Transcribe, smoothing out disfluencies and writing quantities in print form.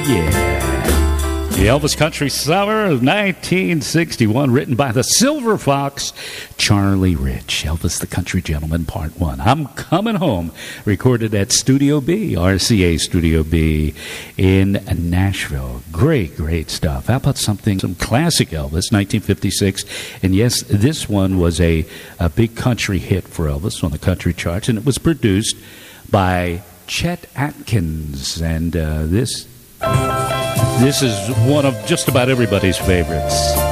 yeah. The Elvis Country Summer of 1961, written by the Silver Fox, Charlie Rich. Elvis the Country Gentleman, Part 1. I'm Coming Home, recorded at Studio B, RCA Studio B in Nashville. Great, great stuff. How about some classic Elvis, 1956. And yes, this one was a big country hit for Elvis on the country charts, and it was produced by Chet Atkins. And this is one of just about everybody's favorites.